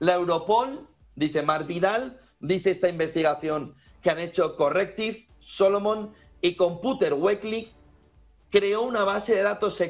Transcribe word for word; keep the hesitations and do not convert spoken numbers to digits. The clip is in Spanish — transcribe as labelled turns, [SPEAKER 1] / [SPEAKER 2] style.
[SPEAKER 1] La Europol, dice Marc Vidal, dice esta investigación que han hecho Correctiv, Solomon y Computer Weekly, creó una base de datos